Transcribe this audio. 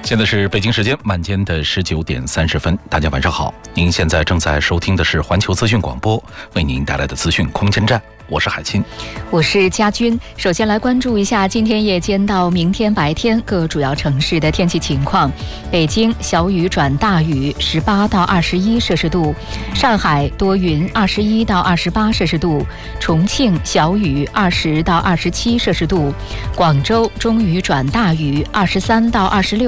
现在是北京时间晚间的19点30分，大家晚上好。您现在正在收听的是环球资讯广播为您带来的资讯空间站，我是海清， 我是佳君。首先来关注一下今天夜间到明天白天各主要城市的天气情况。北京小雨转大雨，18到21摄氏度；上海多云，21到28摄氏度；重庆小雨，20到27摄氏度；广州中雨转大雨，23到26